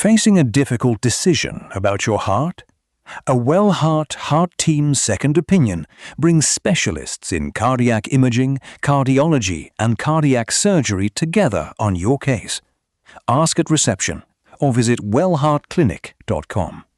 Facing a difficult decision about your heart? A WellHeart Heart Team Second Opinion brings specialists in cardiac imaging, cardiology, and cardiac surgery together on your case. Ask at reception or visit wellheartclinic.com.